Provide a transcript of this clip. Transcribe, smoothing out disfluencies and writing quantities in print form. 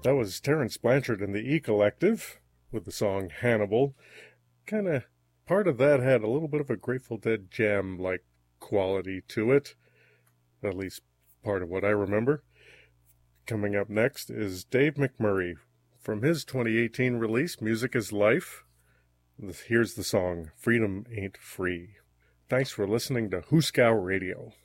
That was Terence Blanchard and the E Collective with the song Hannibal. Kind of part of that had a little bit of a Grateful Dead jam-like quality to it. At least part of what I remember. Coming up next is Dave McMurray from his 2018 release, Music is Life. Here's the song, Freedom Ain't Free. Thanks for listening to Hooskow Radio.